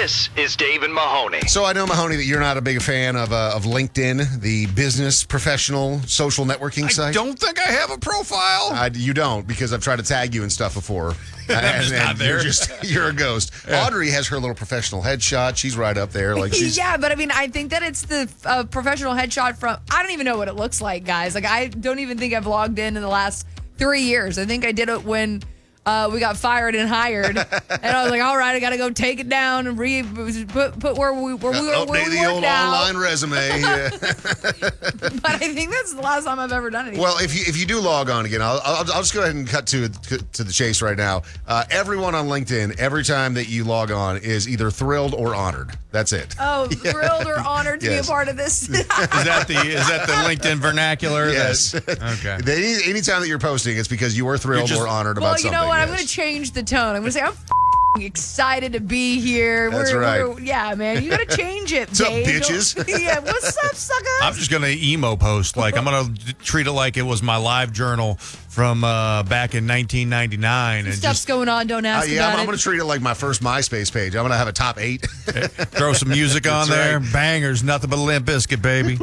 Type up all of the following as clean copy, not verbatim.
This is Dave and Mahoney. So I know, Mahoney, that you're not a big fan of LinkedIn, the business professional social networking site. I don't think I have a profile. You don't, because I've tried to tag you and stuff before. I'm just not there. You're a ghost. Yeah. Audrey has her little professional headshot. She's right up there. Yeah, but I mean, I think that it's the professional headshot from, I don't even know what it looks like, guys. Like, I don't even think I've logged in the last 3 years. I think I did it when we got fired and hired, and I was like, all right, I got to go take it down and put where we update the old online resume. Yeah. But I think that's the last time I've ever done anything. Well, if you do log on again, I'll just go ahead and cut to the chase right now. Everyone on LinkedIn, every time that you log on, is either thrilled or honored. That's it. Oh, thrilled or honored to be a part of this. Is that the LinkedIn vernacular? Yes. Okay. Anytime that you're posting, it's because you were thrilled or honored about something. Well, you know what? I'm going to change the tone. I'm going to say, I'm excited to be here. That's right. Yeah, man. You got to change it, What's up, Dave? bitches? Yeah, what's up, suckers? I'm just going to emo post. Like, I'm going to treat it like it was my live journal from back in 1999. Stuff's going on. Don't ask about it. I'm going to treat it like my first MySpace page. I'm going to have a top 8. Throw some music on there. Right. Bangers. Nothing but a Limp Bizkit, baby.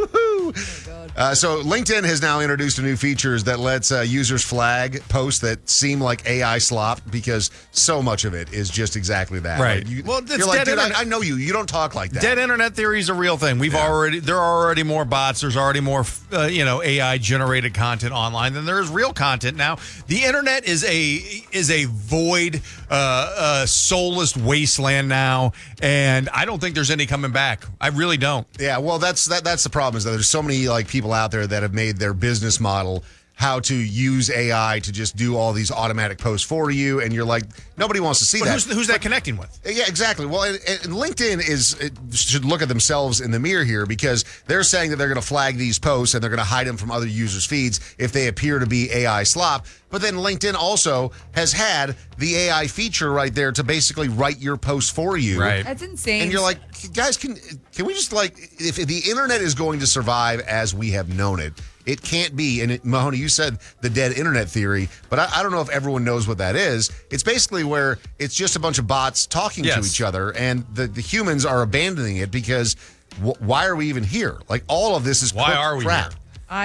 So LinkedIn has now introduced a new features that lets users flag posts that seem like AI slop, because so much of it is just exactly that. Right. Like you're like, dude, I know you. You don't talk like that. Dead internet theory is a real thing. There are already more bots. There's already more AI generated content online than there is real content now. The internet is a void, soulless wasteland now, and I don't think there's any coming back. I really don't. Yeah. Well, that's the problem, is that there's so many people out there that have made their business model how to use AI to just do all these automatic posts for you, and you're like, nobody wants to see that. Who's that connecting with? Yeah, exactly. Well, and LinkedIn should look at themselves in the mirror here, because they're saying that they're going to flag these posts and they're going to hide them from other users' feeds if they appear to be AI slop. But then LinkedIn also has had the AI feature right there to basically write your post for you. Right. That's insane. And you're like, guys, can we just, like, if the internet is going to survive as we have known it, it can't be, and Mahoney, you said the dead internet theory, but I don't know if everyone knows what that is. It's basically where it's just a bunch of bots talking to each other, and the humans are abandoning it because why are we even here? Like, all of this is why are we crap. here?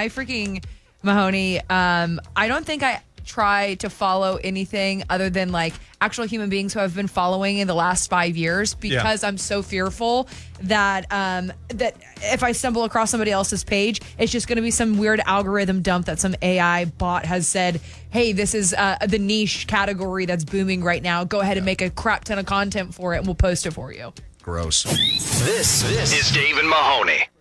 Mahoney, I don't think I try to follow anything other than like actual human beings who I've been following in the last 5 years, because I'm so fearful that that if I stumble across somebody else's page, it's just going to be some weird algorithm dump that some AI bot has said, hey, this is the niche category that's booming right now. Go ahead and make a crap ton of content for it and we'll post it for you. Gross. This is Dave and Mahoney.